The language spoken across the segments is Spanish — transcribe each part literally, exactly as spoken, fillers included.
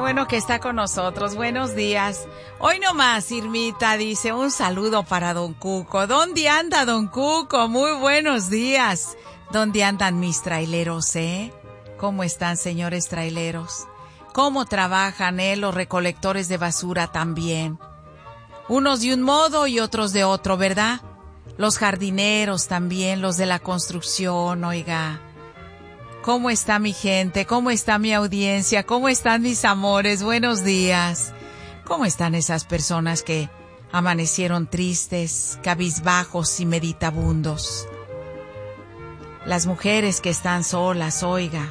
bueno que está con nosotros. Buenos días. Hoy nomás, Irmita dice, un saludo para don Cuco. ¿Dónde anda don Cuco? Muy buenos días. ¿Dónde andan mis traileros, eh? ¿Cómo están, señores traileros? ¿Cómo trabajan, eh, los recolectores de basura también? Unos de un modo y otros de otro, ¿verdad? Los jardineros también, los de la construcción, oiga. ¿Cómo está mi gente? ¿Cómo está mi audiencia? ¿Cómo están mis amores? Buenos días. ¿Cómo están esas personas que amanecieron tristes, cabizbajos y meditabundos? Las mujeres que están solas, oiga.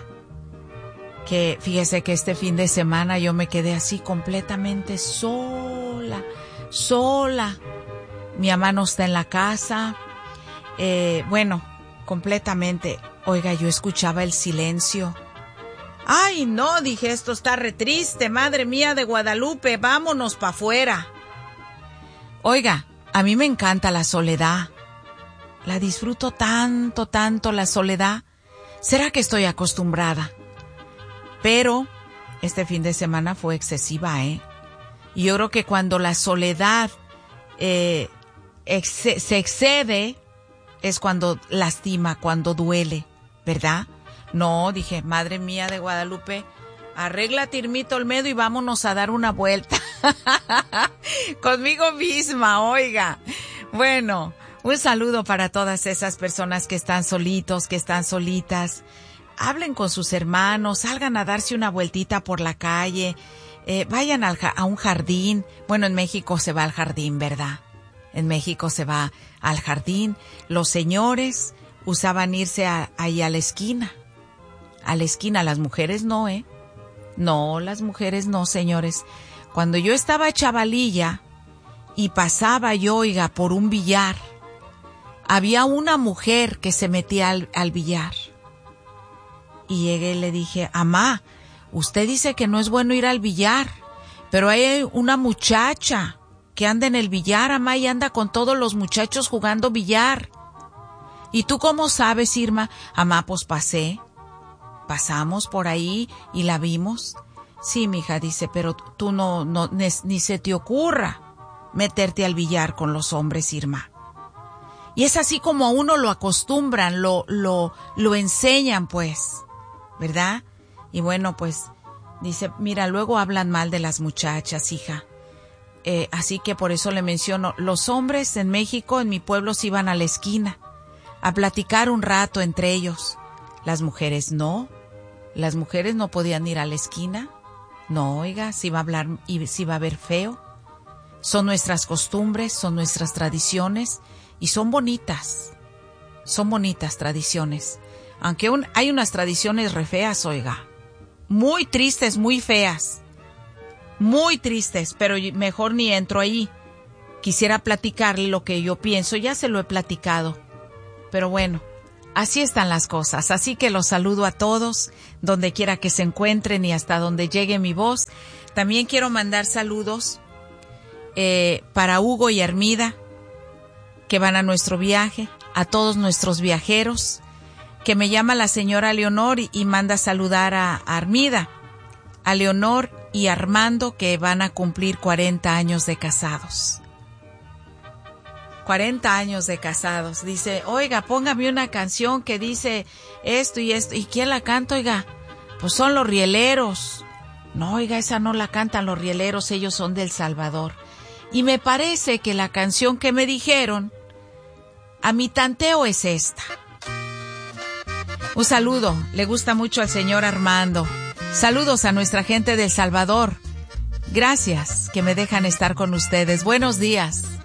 Que fíjese que este fin de semana yo me quedé así completamente sola, sola. Mi mamá no está en la casa. Eh, bueno, completamente. Oiga, yo escuchaba el silencio. Ay, no, dije, esto está re triste, madre mía de Guadalupe, vámonos pa' afuera. Oiga, a mí me encanta la soledad. La disfruto tanto, tanto la soledad. ¿Será que estoy acostumbrada? Pero este fin de semana fue excesiva, ¿eh? Y yo creo que cuando la soledad eh, ex- se excede es cuando lastima, cuando duele, ¿verdad? No, dije, madre mía de Guadalupe, arréglate, Irmita Olmedo, y vámonos a dar una vuelta. Conmigo misma, oiga. Bueno, un saludo para todas esas personas que están solitos, que están solitas. Hablen con sus hermanos, salgan a darse una vueltita por la calle, eh, vayan al, a un jardín. Bueno, en México se va al jardín, ¿verdad? En México se va al jardín. Los señores usaban irse a, ahí a la esquina. A la esquina, las mujeres no, ¿eh? No, las mujeres no, señores. Cuando yo estaba chavalilla y pasaba yo, oiga, por un billar, había una mujer que se metía al, al billar. Y llegué y le dije, amá, usted dice que no es bueno ir al billar, pero hay una muchacha que anda en el billar, amá, y anda con todos los muchachos jugando billar. ¿Y tú cómo sabes, Irma? Amá, pues pasé. Pasamos por ahí y la vimos. Sí, mija, dice, pero tú no, no, ni, ni se te ocurra meterte al billar con los hombres, Irma. Y es así como a uno lo acostumbran, lo, lo, lo enseñan, pues, ¿verdad? Y bueno, pues, dice, mira, luego hablan mal de las muchachas, hija. Eh, así que por eso le menciono, los hombres en México, en mi pueblo, se iban a la esquina a platicar un rato entre ellos. Las mujeres no. Las mujeres no podían ir a la esquina. No, oiga, si va a hablar y si va a ver feo. Son nuestras costumbres, son nuestras tradiciones y son bonitas. Son bonitas tradiciones. Aunque un, hay unas tradiciones re feas, oiga. Muy tristes, muy feas. Muy tristes, pero mejor ni entro ahí. Quisiera platicarle lo que yo pienso, ya se lo he platicado. Pero bueno, así están las cosas. Así que los saludo a todos, donde quiera que se encuentren y hasta donde llegue mi voz. También quiero mandar saludos eh, para Hugo y Armida, que van a nuestro viaje, a todos nuestros viajeros, que me llama la señora Leonor y, y manda saludar a, a Armida, a Leonor y Armando, que van a cumplir cuarenta años de casados. cuarenta años de casados. Dice, oiga, póngame una canción que dice esto y esto. ¿Y quién la canta, oiga? Pues son los rieleros. No, oiga, esa no la cantan los rieleros, ellos son del Salvador. Y me parece que la canción que me dijeron, a mi tanteo, es esta. Un saludo, le gusta mucho al señor Armando. Saludos a nuestra gente del Salvador. Gracias que me dejan estar con ustedes. Buenos días.